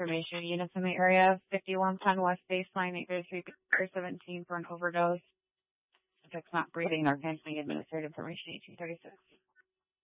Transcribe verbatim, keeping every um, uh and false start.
information units in the area. fifty-one ten West Baseline, eight thirty-three seventeen for an overdose. Subject's not breathing or canceling administrative information, eighteen thirty-six.